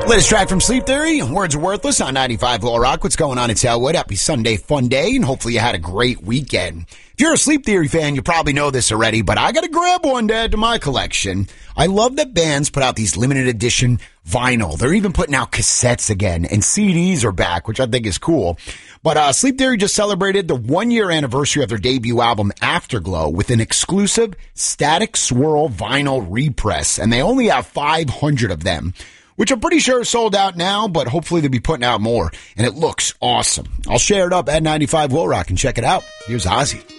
Latest track from Sleep Theory, Words Are Worthless on 95 Low Rock. What's going on in Elwood? Happy Sunday fun day, and hopefully you had a great weekend. If you're a Sleep Theory fan, you probably know this already, but I gotta grab one to add to my collection. I love that bands put out these limited edition vinyl. They're even putting out cassettes again, and CDs are back, which I think is cool. But Sleep Theory just celebrated the 1-year anniversary of their debut album, Afterglow, with an exclusive Static Swirl vinyl repress, and they only have 500 of them, which I'm pretty sure is sold out now, but hopefully they'll be putting out more, and it looks awesome. I'll share it up at 95 Low Rock and check it out. Here's Ozzy.